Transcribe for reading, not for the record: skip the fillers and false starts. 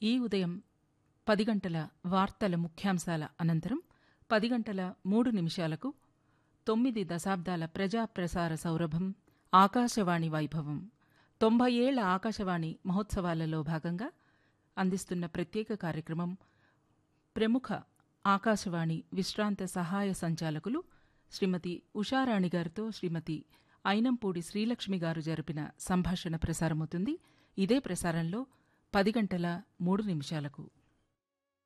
ఈ ఉదయం 10 గంటల వార్తల ముఖ్యాంశాల అనంతరం 10 గంటల 3 నిమిషాలకు 9 దశాబ్దాల ప్రజా ప్రసార సౌరభం ఆకాశవాణి వైభవం 90 ఏళ్ల ఆకాశవాణి మహోత్సవాలలో భాగంగా అందిస్తున్న ప్రత్యేక కార్యక్రమం ప్రముఖ ఆకాశవాణి విశ్రాంత సహాయ సంచాలకులు శ్రీమతి ఉషారాణి గారితో శ్రీమతి అయినంపూడి శ్రీలక్ష్మి గారు జరిపిన సంభాషణ ప్రసారమవుతుంది. ఇదే ప్రసారంలో 10 గంటల 3 నిమిషాలకు